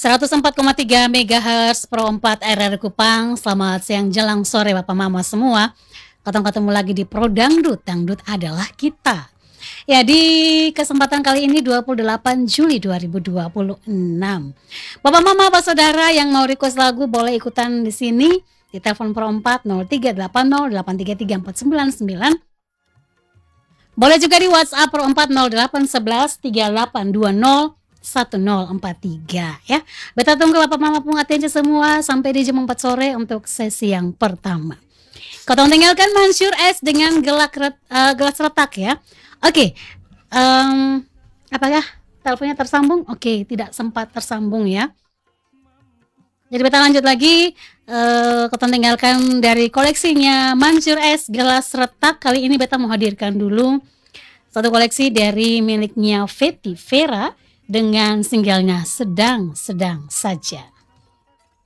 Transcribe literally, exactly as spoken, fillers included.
seratus empat koma tiga megahertz Pro empat R R Kupang. Selamat siang jelang sore Bapak Mama semua. Ketemu-ketemu lagi di Pro Dangdut. Dangdut adalah kita. Ya, di kesempatan kali ini dua puluh delapan Juli dua ribu dua puluh enam. Bapak Mama, Bapak Saudara yang mau request lagu boleh ikutan di sini di telepon Pro empat nol tiga delapan nol delapan tiga tiga empat sembilan sembilan. Boleh juga di WhatsApp Pro empat nol delapan satu satu tiga delapan dua nol satu nol empat tiga ya. Beta tunggu Bapak Mama pengatensi semua sampai di jam empat sore untuk sesi yang pertama. Kau tinggalkan Mansur S dengan gelak ret, uh, gelas retak ya. Oke, okay. um, apakah teleponnya tersambung? Oke, okay, tidak sempat tersambung ya. Jadi kita lanjut lagi. Uh, kau tinggalkan dari koleksinya Mansur S gelas retak. Kali ini beta mau hadirkan dulu satu koleksi dari miliknya Fetty Vera dengan singlenya Sedang-Sedang Saja.